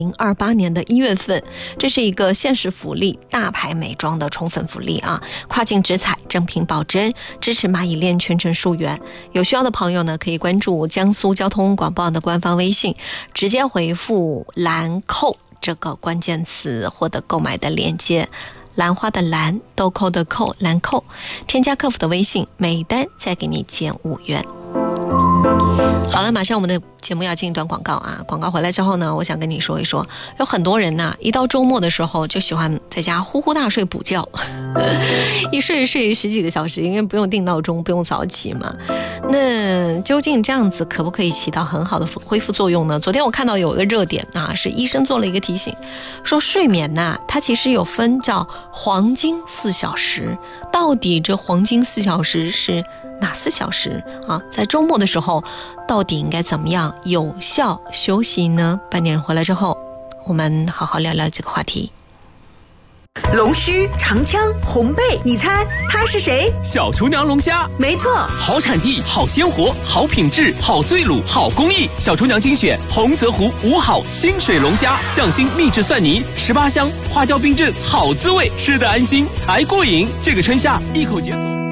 2028年的1月份，这是一个限时福利，大牌美妆的宠粉福利啊！跨境直采，正品保真，支持蚂蚁链全程溯源。有需要的朋友呢，可以关注江苏交通广播网的官方微信，直接回复“兰蔻”这个关键词，获得购买的链接。兰花的兰，豆蔻的蔻，兰蔻。添加客服的微信，每单再给你减5元。好了，马上我们的节目要进一段广告啊！广告回来之后呢，我想跟你说一说，有很多人呢，一到周末的时候就喜欢在家呼呼大睡补觉，一睡10几个小时，因为不用定闹钟，不用早起嘛。那究竟这样子可不可以起到很好的恢复作用呢？昨天我看到有一个热点啊，是医生做了一个提醒，说睡眠呐，它其实有分叫黄金4小时，到底这黄金4小时是哪4小时啊？在周末的时候到底应该怎么样有效休息呢？半点回来之后，我们好好聊聊这个话题。 龙须、长枪、红背，你猜他是谁？ 小厨娘龙虾， 没错， 好产地，好鲜活，好品质，好醉卤，好工艺。小厨娘精选洪泽湖5好清水龙虾，匠心秘制蒜泥，18香，花雕冰镇，好滋味，吃得安心才过瘾。这个春夏一口解锁。